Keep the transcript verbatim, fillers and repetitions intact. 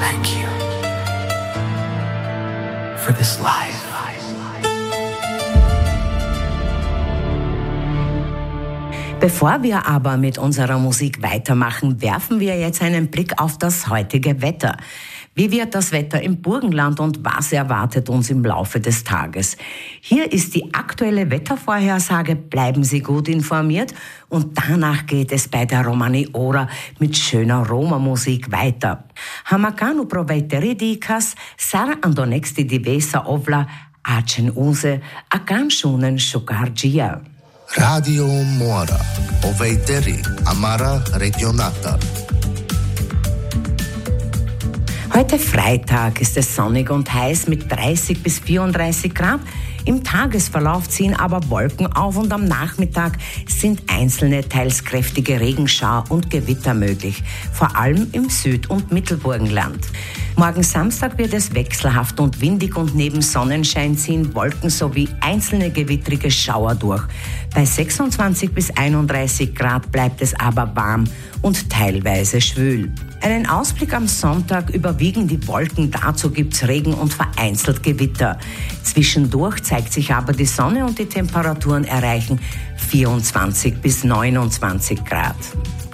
thank you for this life. Bevor wir aber mit unserer Musik weitermachen, werfen wir jetzt einen Blick auf das heutige Wetter. Wie wird das Wetter im Burgenland und was erwartet uns im Laufe des Tages? Hier ist die aktuelle Wettervorhersage. Bleiben Sie gut informiert und danach geht es bei der Romani Ora mit schöner Roma-Musik weiter. Hamakanu proveiteri dikas, Sara andonexti divesa ovla, acen use, akan shunen shukargia. Radio Mora, Oveiteri, Amara Regionata. Heute Freitag ist es sonnig und heiß mit dreißig bis vierunddreißig Grad. Im Tagesverlauf ziehen aber Wolken auf und am Nachmittag sind einzelne, teils kräftige Regenschauer und Gewitter möglich, vor allem im Süd- und Mittelburgenland. Morgen Samstag wird es wechselhaft und windig und neben Sonnenschein ziehen Wolken sowie einzelne gewittrige Schauer durch. Bei sechsundzwanzig bis einunddreißig Grad bleibt es aber warm und teilweise schwül. Einen Ausblick am Sonntag überwiegen die Wolken, dazu gibt's Regen und vereinzelt Gewitter. Zwischendurch zeigt sich aber die Sonne und die Temperaturen erreichen vierundzwanzig bis neunundzwanzig Grad.